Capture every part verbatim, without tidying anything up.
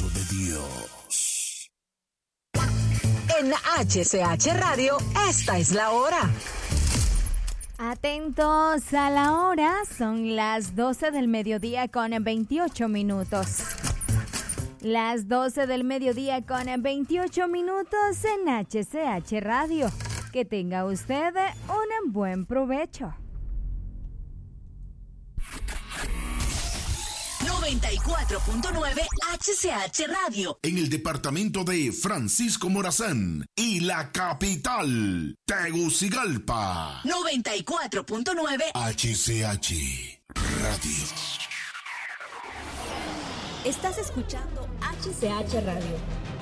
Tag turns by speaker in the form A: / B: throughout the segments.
A: Vaso de Dios.
B: En H C H Radio, esta es la hora.
C: Atentos a la hora, son las doce del mediodía con veintiocho minutos. Las doce del mediodía con veintiocho minutos en H C H Radio. Que tenga usted un buen provecho.
B: noventa y cuatro punto nueve H C H Radio.
A: En el departamento de Francisco Morazán y la capital, Tegucigalpa.
B: noventa y cuatro punto nueve
A: H C H Radio.
B: Estás escuchando H C H Radio.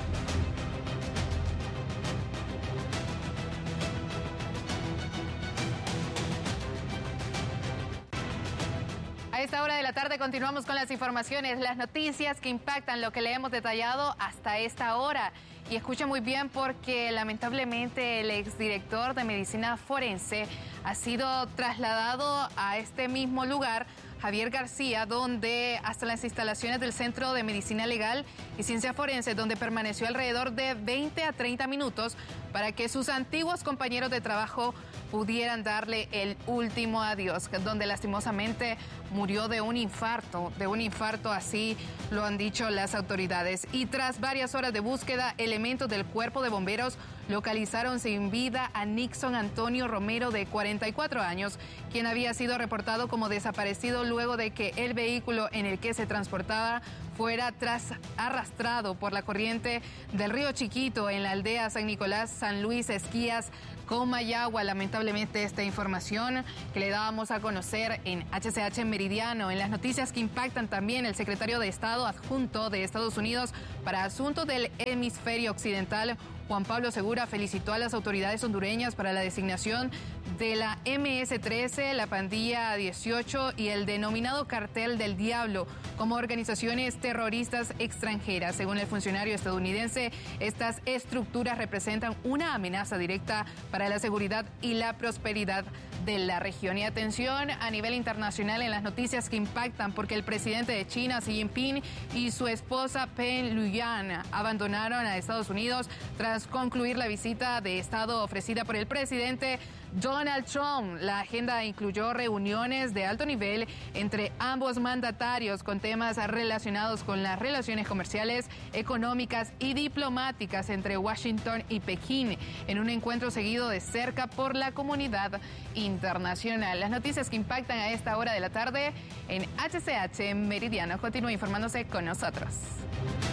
D: A esta hora de la tarde continuamos con las informaciones, las noticias que impactan lo que le hemos detallado hasta esta hora. Y escucha muy bien porque lamentablemente el exdirector de Medicina Forense ha sido trasladado a este mismo lugar, Javier García, donde hasta las instalaciones del Centro de Medicina Legal y Ciencia Forense, donde permaneció alrededor de veinte a treinta minutos para que sus antiguos compañeros de trabajo pudieran darle el último adiós, donde lastimosamente murió de un infarto, de un infarto, así lo han dicho las autoridades. Y tras varias horas de búsqueda, elementos del Cuerpo de Bomberos localizaron sin vida a Nixon Antonio Romero, de cuarenta y cuatro años, quien había sido reportado como desaparecido luego de que el vehículo en el que se transportaba fuera tras arrastrado por la corriente del río Chiquito en la aldea San Nicolás, San Luis Esquías, Comayagua. Lamentablemente esta información que le dábamos a conocer en H C H Meridiano, en las noticias que impactan también, el secretario de Estado adjunto de Estados Unidos para asuntos del hemisferio occidental, Juan Pablo Segura, felicitó a las autoridades hondureñas para la designación de la eme ese trece, la Pandilla dieciocho y el denominado Cartel del Diablo como organizaciones terroristas extranjeras. Según el funcionario estadounidense, estas estructuras representan una amenaza directa para la seguridad y la prosperidad de la región. Y atención a nivel internacional en las noticias que impactan, porque el presidente de China, Xi Jinping, y su esposa Peng Luyuan abandonaron a Estados Unidos tras concluir la visita de Estado ofrecida por el presidente Donald Trump. La agenda incluyó reuniones de alto nivel entre ambos mandatarios con temas relacionados con las relaciones comerciales, económicas y diplomáticas entre Washington y Pekín, en un encuentro seguido de cerca por la comunidad internacional. Las noticias que impactan a esta hora de la tarde en H C H Meridiano. Continúa informándose con nosotros.